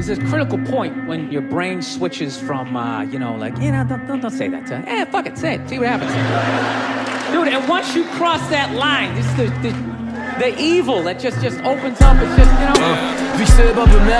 there's this critical point when your brain switches from, you know, like, you know, don't say that to her. Fuck it, say it, see what happens. Dude, and once you cross that line, this is the evil that just opens up. It's just, you know. Wie ich selber bemerke,